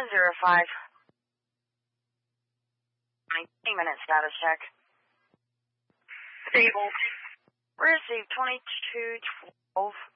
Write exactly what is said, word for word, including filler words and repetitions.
seven zero five. nineteen minute status check. Stable. Received twenty-two twelve.